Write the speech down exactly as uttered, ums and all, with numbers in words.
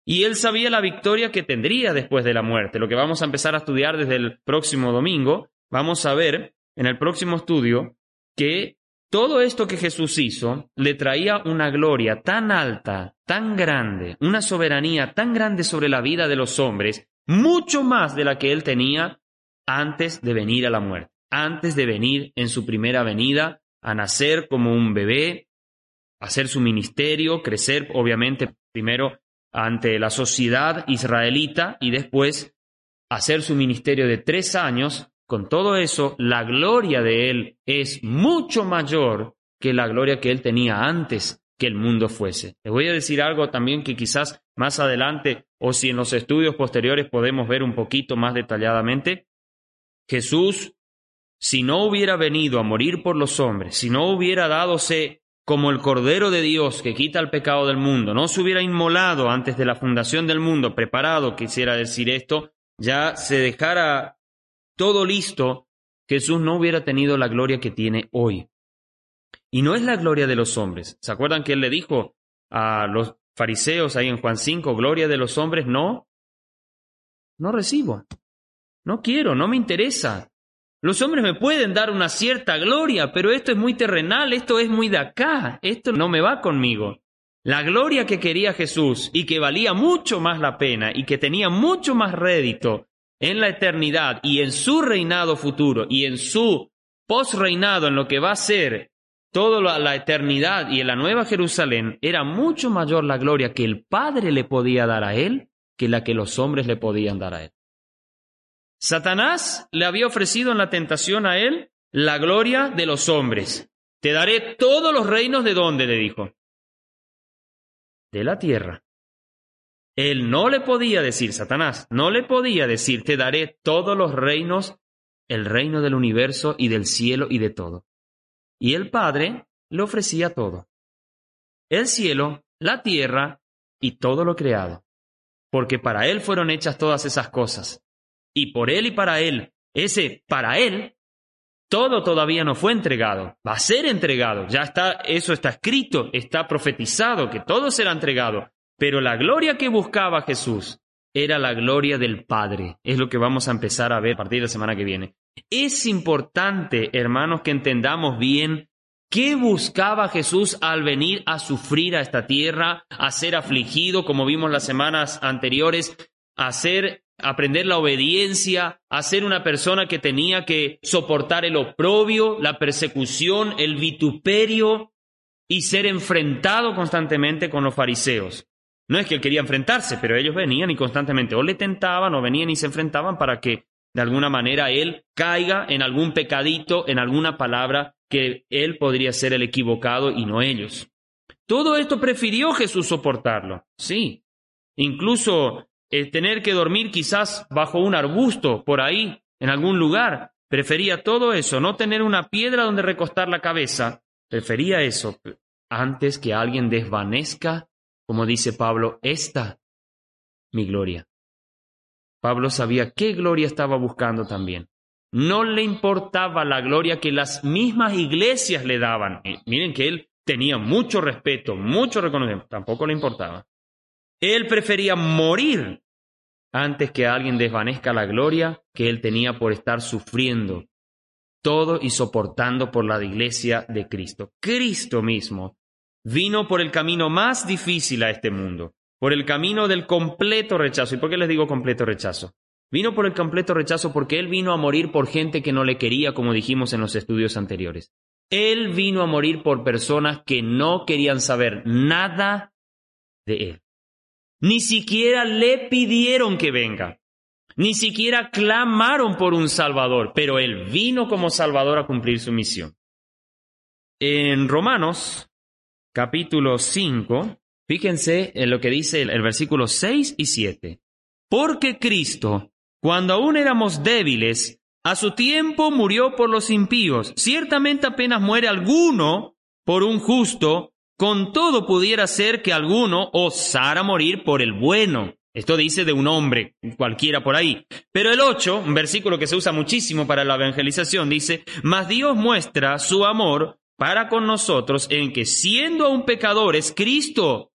Y él sabía la victoria que tendría después de la muerte. Lo que vamos a empezar a estudiar desde el próximo domingo, vamos a ver en el próximo estudio que todo esto que Jesús hizo le traía una gloria tan alta, tan grande, una soberanía tan grande sobre la vida de los hombres, mucho más de la que él tenía antes de venir a la muerte, antes de venir en su primera venida, a nacer como un bebé, hacer su ministerio, crecer obviamente primero ante la sociedad israelita y después hacer su ministerio de tres años. Con todo eso, la gloria de él es mucho mayor que la gloria que él tenía antes que el mundo fuese. Les voy a decir algo también que quizás más adelante o si en los estudios posteriores podemos ver un poquito más detalladamente. Jesús, si no hubiera venido a morir por los hombres, si no hubiera dadose como el Cordero de Dios que quita el pecado del mundo, no se hubiera inmolado antes de la fundación del mundo, preparado, quisiera decir esto, ya se dejara todo listo, Jesús no hubiera tenido la gloria que tiene hoy. Y no es la gloria de los hombres. ¿Se acuerdan que él le dijo a los fariseos ahí en Juan cinco, gloria de los hombres? No, no recibo, no quiero, no me interesa. Los hombres me pueden dar una cierta gloria, pero esto es muy terrenal, esto es muy de acá, esto no me va conmigo. La gloria que quería Jesús y que valía mucho más la pena y que tenía mucho más rédito en la eternidad y en su reinado futuro y en su posreinado, en lo que va a ser toda la, la eternidad y en la Nueva Jerusalén, era mucho mayor la gloria que el Padre le podía dar a él que la que los hombres le podían dar a él. Satanás le había ofrecido en la tentación a él la gloria de los hombres. Te daré todos los reinos de ¿dónde? Le dijo. De la tierra. Él no le podía decir, Satanás, no le podía decir, te daré todos los reinos, el reino del universo y del cielo y de todo. Y el Padre le ofrecía todo. El cielo, la tierra y todo lo creado. Porque para Él fueron hechas todas esas cosas. Y por Él y para Él, ese para Él, todo todavía no fue entregado. Va a ser entregado. Ya está, eso está escrito, está profetizado, que todo será entregado. Pero la gloria que buscaba Jesús era la gloria del Padre. Es lo que vamos a empezar a ver a partir de la semana que viene. Es importante, hermanos, que entendamos bien qué buscaba Jesús al venir a sufrir a esta tierra, a ser afligido, como vimos las semanas anteriores, a ser, aprender la obediencia, a ser una persona que tenía que soportar el oprobio, la persecución, el vituperio y ser enfrentado constantemente con los fariseos. No es que él quería enfrentarse, pero ellos venían y constantemente o le tentaban o venían y se enfrentaban para que de alguna manera él caiga en algún pecadito, en alguna palabra que él podría ser el equivocado y no ellos. Todo esto prefirió Jesús soportarlo, sí. Incluso el tener que dormir quizás bajo un arbusto por ahí, en algún lugar, prefería todo eso, no tener una piedra donde recostar la cabeza, prefería eso antes que alguien desvanezca, como dice Pablo, esta mi gloria. Pablo sabía qué gloria estaba buscando también. No le importaba la gloria que las mismas iglesias le daban. Eh, miren que él tenía mucho respeto, mucho reconocimiento, tampoco le importaba. Él prefería morir antes que alguien desvanezca la gloria que él tenía por estar sufriendo todo y soportando por la iglesia de Cristo. Cristo mismo vino por el camino más difícil a este mundo, por el camino del completo rechazo. ¿Y por qué les digo completo rechazo? Vino por el completo rechazo porque Él vino a morir por gente que no le quería, como dijimos en los estudios anteriores. Él vino a morir por personas que no querían saber nada de Él. Ni siquiera le pidieron que venga. Ni siquiera clamaron por un Salvador, pero Él vino como Salvador a cumplir su misión. En Romanos, capítulo cinco, fíjense en lo que dice el, el versículo seis y siete. Porque Cristo, cuando aún éramos débiles, a su tiempo murió por los impíos. Ciertamente apenas muere alguno por un justo, con todo pudiera ser que alguno osara morir por el bueno. Esto dice de un hombre cualquiera por ahí. Pero el ocho, un versículo que se usa muchísimo para la evangelización, dice: mas Dios muestra su amor para con nosotros en que, siendo aún pecadores, Cristo